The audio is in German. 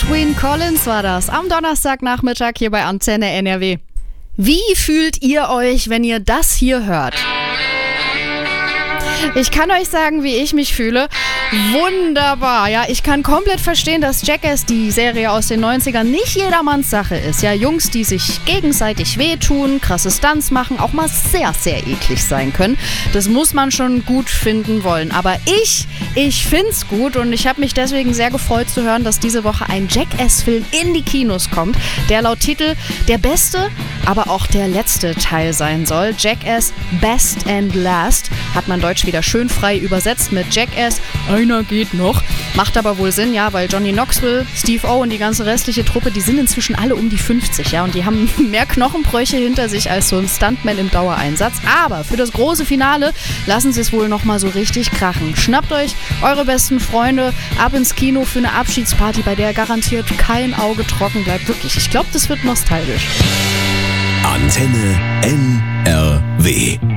Wayne Collins war das am Donnerstagnachmittag hier bei Antenne NRW. Wie fühlt ihr euch, wenn ihr das hier hört? Ich kann euch sagen, wie ich mich fühle. Wunderbar, ja. Ich kann komplett verstehen, dass Jackass, die Serie aus den 90ern, nicht jedermanns Sache ist. Ja, Jungs, die sich gegenseitig wehtun, krasse Stunts machen, auch mal sehr, sehr eklig sein können. Das muss man schon gut finden wollen. Aber ich find's gut und ich habe mich deswegen sehr gefreut zu hören, dass diese Woche ein Jackass-Film in die Kinos kommt, der laut Titel der beste, aber auch der letzte Teil sein soll. Jackass Best and Last hat man deutsch wieder schön frei übersetzt mit Jackass. Einer geht noch. Macht aber wohl Sinn, ja, weil Johnny Knoxville, Steve O und die ganze restliche Truppe, die sind inzwischen alle um die 50, ja, und die haben mehr Knochenbrüche hinter sich als so ein Stuntman im Dauereinsatz. Aber für das große Finale lassen sie es wohl nochmal so richtig krachen. Schnappt euch eure besten Freunde ab ins Kino für eine Abschiedsparty, bei der garantiert kein Auge trocken bleibt. Wirklich, ich glaube, das wird nostalgisch. Antenne NRW.